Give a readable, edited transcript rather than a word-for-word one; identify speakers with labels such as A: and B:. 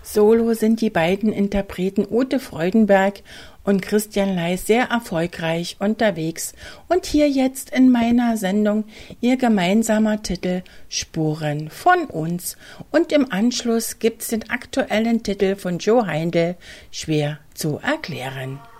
A: Solo sind die beiden Interpreten Ute Freudenberg und Christian Leis sehr erfolgreich unterwegs und hier jetzt in meiner Sendung ihr gemeinsamer Titel Spuren von uns und im Anschluss gibt's den aktuellen Titel von Joe Heindl, Schwer zu erklären.